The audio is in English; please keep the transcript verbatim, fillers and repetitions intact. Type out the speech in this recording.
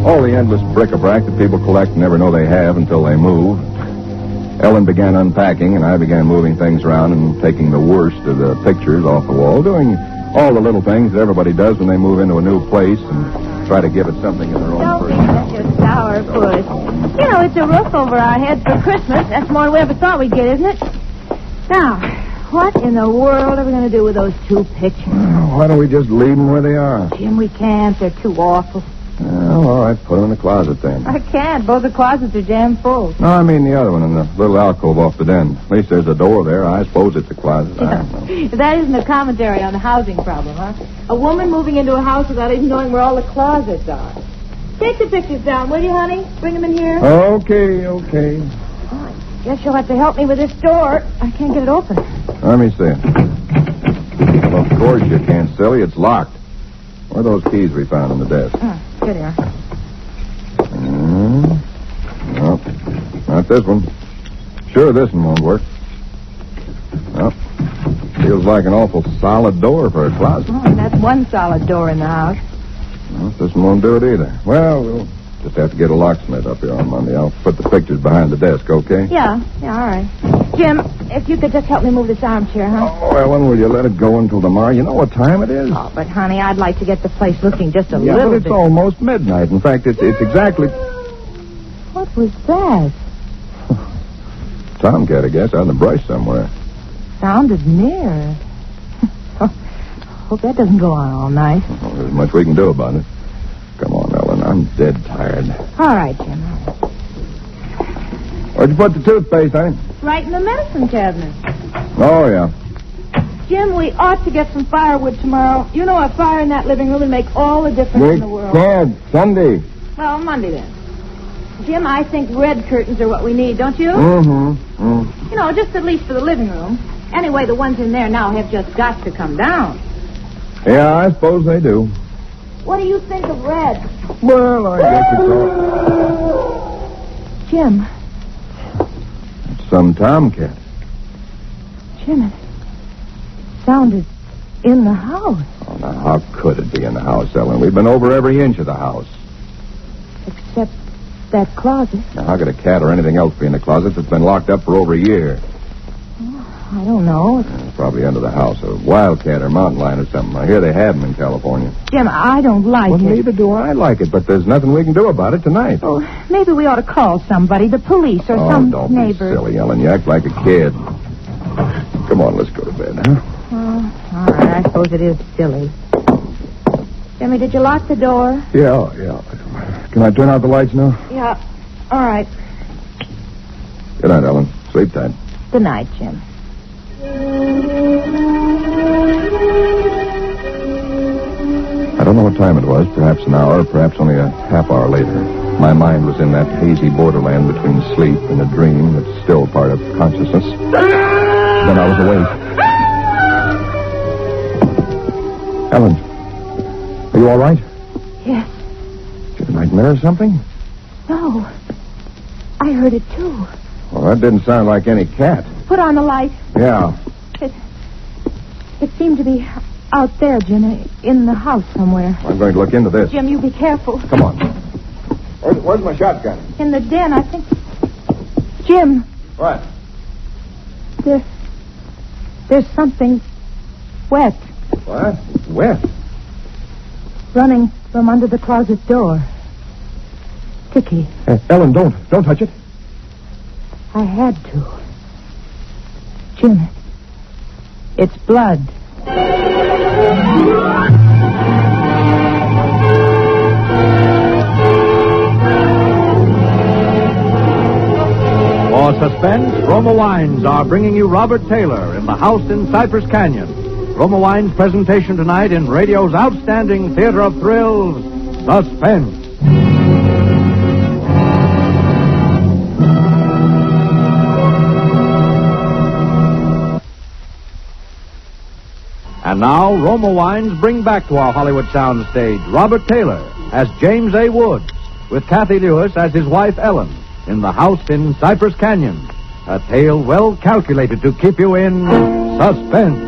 All the endless bric-a-brac that people collect and never know they have until they move. Ellen began unpacking, and I began moving things around and taking the worst of the pictures off the wall, doing all the little things that everybody does when they move into a new place and try to give it something in their own Don't personal. be such a sour puss. You know, it's a roof over our heads for Christmas. That's more than we ever thought we'd get, isn't it? Now, what in the world are we going to do with those two pictures? Why don't we just leave them where they are? Jim, we can't. They're too awful. Well, all right, put them in the closet then. I can't. Both the closets are jammed full. No, I mean the other one in the little alcove off the den. At least there's a door there. I suppose it's a closet. I don't know. That isn't a commentary on the housing problem, huh? A woman moving into a house without even knowing where all the closets are. Take the pictures down, will you, honey? Bring them in here. Okay, okay. Oh, I guess you'll have to help me with this door. I can't get it open. Let me see. Well, of course you can't, silly. It's locked. Where are those keys we found on the desk? Oh, here they are. Mm, no, not this one. Sure, this one won't work. No. Feels like an awful solid door for a closet. Oh, and that's one solid door in the house. Well, this one won't do it either. Well, we'll just have to get a locksmith up here on Monday. I'll put the pictures behind the desk, okay? Yeah, yeah, all right. Jim, if you could just help me move this armchair, huh? Oh, Ellen, will you let it go until tomorrow? You know what time it is? Oh, but, honey, I'd like to get the place looking just a yeah, little but it's bit. almost midnight. In fact, it's it's exactly... What was that? Tomcat, I guess, out in the brush somewhere. Sounded near. Hope that doesn't go on all night. Well, there's much we can do about it. Come on, Ellen. I'm dead tired. All right, Jim. Where'd you put the toothpaste, honey? Right in the medicine cabinet. Oh, yeah. Jim, we ought to get some firewood tomorrow. You know, a fire in that living room would make all the difference We in the world. can't. Sunday. Well, Monday then. Jim, I think red curtains are what we need, don't you? Mm-hmm. Mm. You know, just at least for the living room. Anyway, the ones in there now have just got to come down. Yeah, I suppose they do. What do you think of red? Well, I guess it's all... Jim. It's some tomcat. Jim, it sounded in the house. Oh, now, how could it be in the house, Ellen? We've been over every inch of the house. Except that closet. Now, how could a cat or anything else be in the closet that's been locked up for over a year? I don't know. It's probably under the house. A wildcat or mountain lion or something. I hear they have them in California. Jim, I don't like Well, it. neither do I like it, but there's nothing we can do about it tonight. Oh, maybe we ought to call somebody, the police or oh, some don't neighbor. be silly, Ellen. You act like a kid. Come on, let's go to bed, huh? Oh, all right. I suppose it is silly. Jimmy, did you lock the door? Yeah, yeah. Can I turn out the lights now? Yeah. All right. Good night, Ellen. Sleep tight. Good night, Jim. I don't know what time it was, perhaps an hour, perhaps only a half hour later. My mind was in that hazy borderland between sleep and a dream that's still part of consciousness. Then I was awake. Ellen, are you all right? Yes. Did you have a nightmare or something? No. I heard it, too. Well, that didn't sound like any cat. Put on the light. Yeah. It, it seemed to be out there, Jim, in the house somewhere. I'm going to look into this. Jim, you be careful. Come on. Where's, where's my shotgun? In the den, I think. Jim, What? there, there's something wet What? Wet. running from under the closet door. Dickie, Uh, Ellen, don't. Don't touch it. I had to. Jim, it's blood. For suspense, Roma Wines are bringing you Robert Taylor in The House in Cypress Canyon. Roma Wines' presentation tonight in radio's outstanding theater of thrills, Suspense. And now, Roma Wines bring back to our Hollywood soundstage Robert Taylor as James A. Woods, with Kathy Lewis as his wife Ellen, in The House in Cypress Canyon. A tale well calculated to keep you in suspense.